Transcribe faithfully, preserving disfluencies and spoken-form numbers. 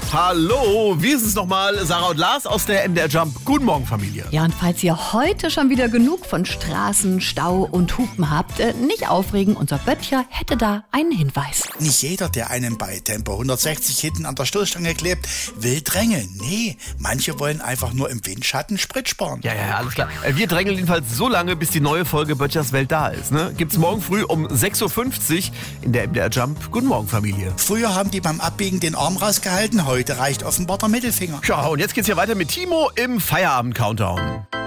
Hallo, wie ist es nochmal? Sarah und Lars aus der M D R Jump. Guten Morgen, Familie. Ja, und falls ihr heute schon wieder genug von Straßen, Stau und Hupen habt, äh, nicht aufregen, unser Böttcher hätte da einen Hinweis. Nicht jeder, der einen bei Tempo hundertsechzig hinten an der Stoßstange klebt, will drängeln. Nee, manche wollen einfach nur im Windschatten Sprit sparen. Ja, ja, ja, alles klar. Wir drängeln jedenfalls so lange, bis die neue Folge Böttchers Welt da ist. Ne? Gibt's morgen früh um sechs Uhr fünfzig in der M D R Jump. Guten Morgen, Familie. Früher haben die beim Abbiegen den Arm rausgehalten, heute reicht offenbar der Mittelfinger. Schau, und jetzt geht's hier weiter mit Timo im Feierabend-Countdown.